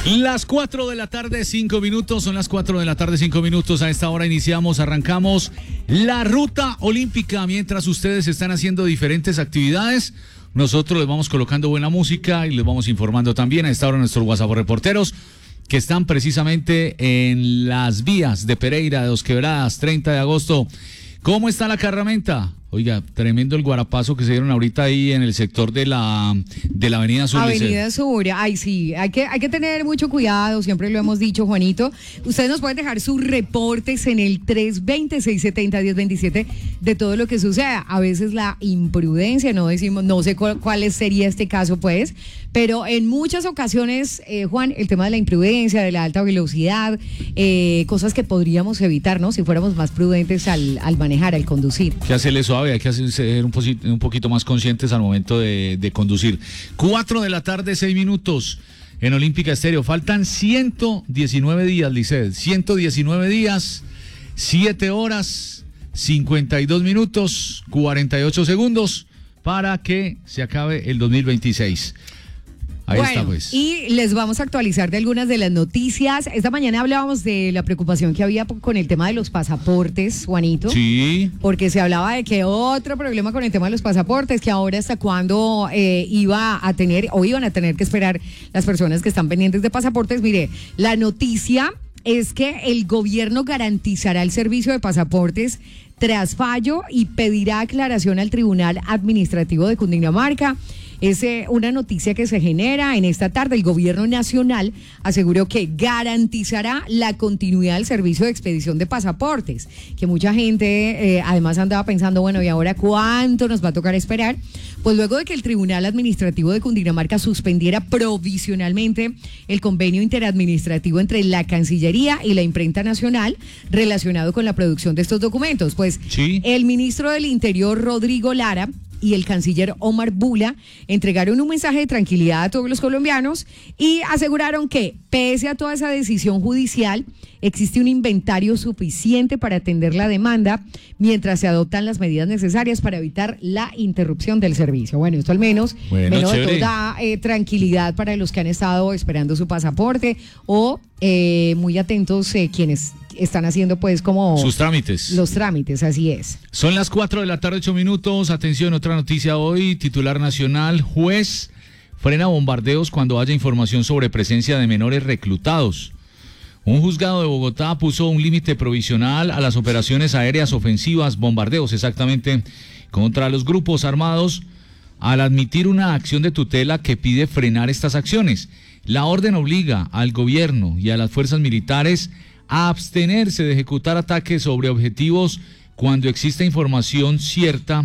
Las 4 de la tarde, 5 minutos, son las 4 de la tarde, 5 minutos. A esta hora arrancamos la ruta olímpica. Mientras ustedes están haciendo diferentes actividades, nosotros les vamos colocando buena música y les vamos informando también a esta hora nuestros WhatsApp reporteros que están precisamente en las vías de Pereira, de Dos Quebradas, 30 de agosto. ¿Cómo está la carramenta? Oiga, tremendo el guarapazo que se dieron ahorita ahí en el sector de la Avenida Sur. Avenida Sur, ay sí, hay que tener mucho cuidado, siempre lo hemos dicho, Juanito. Ustedes nos pueden dejar sus reportes en el 320-670-1027 de todo lo que suceda. A veces la imprudencia, no sé cuál sería este caso pues, pero en muchas ocasiones, Juan, el tema de la imprudencia, de la alta velocidad, cosas que podríamos evitar, ¿no? Si fuéramos más prudentes al manejar, al conducir. ¿Qué hacerle suave? Hay que ser un poquito más conscientes al momento de conducir. 4 de la tarde, 6 minutos en Olímpica Estéreo. Faltan 119 días, Lisset. 119 días, 7 horas, 52 minutos, 48 segundos para que se acabe el 2026. Ahí está, pues. Y les vamos a actualizar de algunas de las noticias. Esta mañana hablábamos de la preocupación que había con el tema de los pasaportes, Juanito. Sí. Porque se hablaba de que otro problema con el tema de los pasaportes, que ahora hasta cuándo iban a tener que esperar las personas que están pendientes de pasaportes. Mire, la noticia es que el gobierno garantizará el servicio de pasaportes tras fallo y pedirá aclaración al Tribunal Administrativo de Cundinamarca. Es una noticia que se genera en esta tarde. El gobierno nacional aseguró que garantizará la continuidad del servicio de expedición de pasaportes, que mucha gente además andaba pensando, bueno, ¿y ahora cuánto nos va a tocar esperar? Pues luego de que el Tribunal Administrativo de Cundinamarca suspendiera provisionalmente el convenio interadministrativo entre la Cancillería y la Imprenta Nacional relacionado con la producción de estos documentos, pues sí. El ministro del Interior, Rodrigo Lara, y el canciller Omar Bula entregaron un mensaje de tranquilidad a todos los colombianos y aseguraron que, pese a toda esa decisión judicial, existe un inventario suficiente para atender la demanda mientras se adoptan las medidas necesarias para evitar la interrupción del servicio. Bueno, esto al menos da tranquilidad para los que han estado esperando su pasaporte o muy atentos quienes están haciendo pues como sus trámites. Los trámites, así es. Son las 4 de la tarde, 8 minutos. Atención, otra noticia hoy. Titular nacional: juez frena bombardeos cuando haya información sobre presencia de menores reclutados. Un juzgado de Bogotá puso un límite provisional a las operaciones aéreas ofensivas, bombardeos exactamente, contra los grupos armados al admitir una acción de tutela que pide frenar estas acciones. La orden obliga al gobierno y a las fuerzas militares a abstenerse de ejecutar ataques sobre objetivos cuando exista información cierta,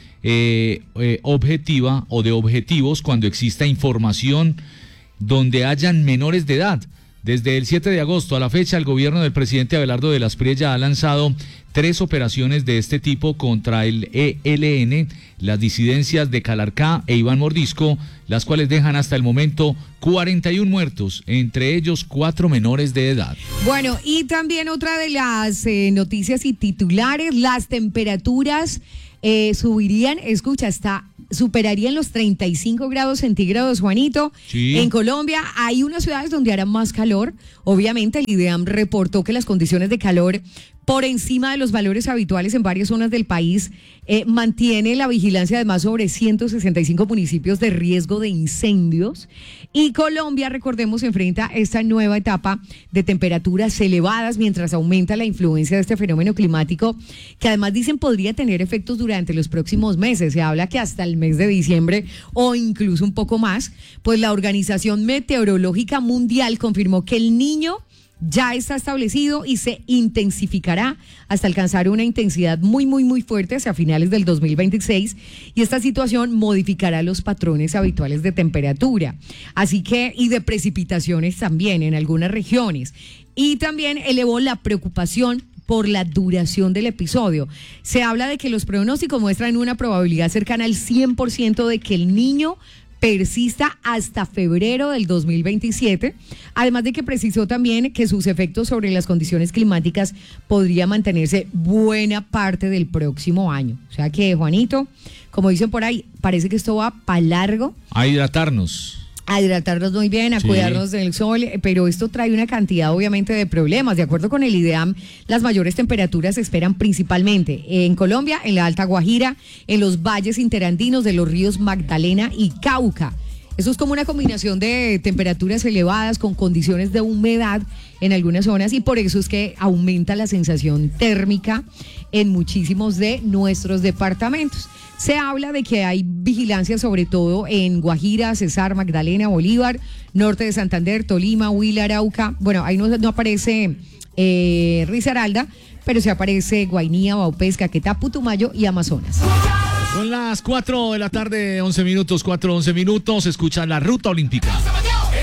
objetiva, o de objetivos cuando exista información donde hayan menores de edad. Desde el 7 de agosto a la fecha, el gobierno del presidente Abelardo de las Priella ha lanzado 3 operaciones de este tipo contra el ELN, las disidencias de Calarcá e Iván Mordisco, las cuales dejan hasta el momento 41 muertos, entre ellos 4 menores de edad. Bueno, y también otra de las noticias y titulares: las temperaturas subirían, superarían los 35 grados centígrados, Juanito. Sí. En Colombia hay unas ciudades donde hará más calor. Obviamente el IDEAM reportó que las condiciones de calor por encima de los valores habituales en varias zonas del país mantiene la vigilancia además sobre 165 municipios de riesgo de incendios. Y Colombia, recordemos, enfrenta esta nueva etapa de temperaturas elevadas mientras aumenta la influencia de este fenómeno climático, que además dicen podría tener efectos durante los próximos meses. Se habla que hasta el mes de diciembre o incluso un poco más. Pues la Organización Meteorológica Mundial confirmó que el Niño ya está establecido y se intensificará hasta alcanzar una intensidad muy, muy, muy fuerte hacia finales del 2026, y esta situación modificará los patrones habituales de temperatura, así que, y de precipitaciones también en algunas regiones, y también elevó la preocupación por la duración del episodio. Se habla de que los pronósticos muestran una probabilidad cercana al 100% de que el Niño persista hasta febrero del 2027, además de que precisó también que sus efectos sobre las condiciones climáticas podrían mantenerse buena parte del próximo año. O sea que, Juanito, como dicen por ahí, parece que esto va para largo. A hidratarnos. A hidratarnos muy bien, a cuidarnos del sol, pero esto trae una cantidad obviamente de problemas. De acuerdo con el IDEAM, las mayores temperaturas se esperan principalmente en Colombia, en la Alta Guajira, en los valles interandinos de los ríos Magdalena y Cauca. Eso es como una combinación de temperaturas elevadas con condiciones de humedad en algunas zonas y por eso es que aumenta la sensación térmica en muchísimos de nuestros departamentos. Se habla de que hay vigilancia sobre todo en Guajira, Cesar, Magdalena, Bolívar, norte de Santander, Tolima, Huila, Arauca. Bueno, ahí no aparece Risaralda, pero se aparece Guainía, Vaupés, Caquetá, Putumayo y Amazonas. Son las 4 de la tarde, 11 minutos, 4:11 minutos. Escucha la Ruta Olímpica.